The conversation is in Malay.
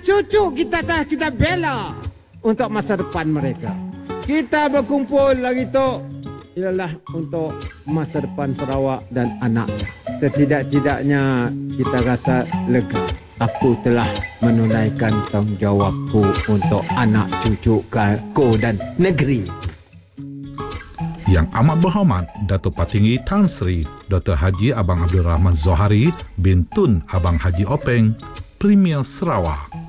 cucu kita kita bela untuk masa depan mereka. Kita berkumpul lagi tu ialah untuk masa depan Sarawak dan anaknya. Setidak-tidaknya kita rasa lega. Aku telah menunaikan tanggungjawabku untuk anak cucuku dan negeri. Yang amat berhormat Datuk Patinggi Tan Sri Dr. Haji Abang Abdul Rahman Zohari bin Tun Abang Haji Openg, Premier Sarawak.